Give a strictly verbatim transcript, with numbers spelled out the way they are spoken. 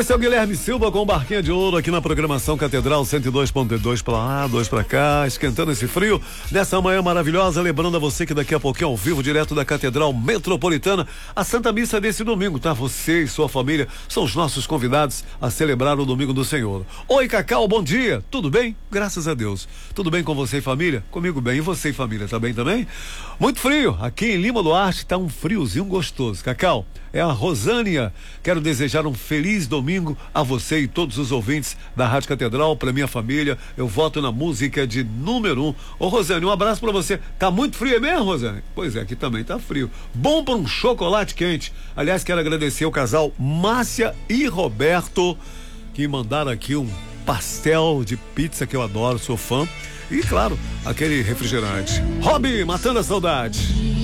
Esse é o Guilherme Silva com Barquinha de Ouro aqui na programação Catedral cento e dois ponto dois pra lá, dois pra cá, esquentando esse frio nessa manhã maravilhosa, lembrando a você que daqui a pouquinho ao vivo, direto da Catedral Metropolitana, a Santa Missa desse domingo, tá? Você e sua família são os nossos convidados a celebrar o Domingo do Senhor. Oi, Cacau, bom dia, tudo bem? Graças a Deus. Tudo bem com você e família? Comigo bem, e você e família, tá bem também? Muito frio, aqui em Lima Duarte tá um friozinho gostoso. Cacau, é a Rosânia, quero desejar um feliz domingo a você e todos os ouvintes da Rádio Catedral, pra minha família, eu voto na música de número um. Ô Rosânia, um abraço pra você. Tá muito frio mesmo, Rosânia? Pois é, aqui também tá frio. Bom pra um chocolate quente. Aliás, quero agradecer ao casal Márcia e Roberto, que mandaram aqui um pastel de pizza que eu adoro, sou fã. E claro, aquele refrigerante. Hobby, matando a saudade.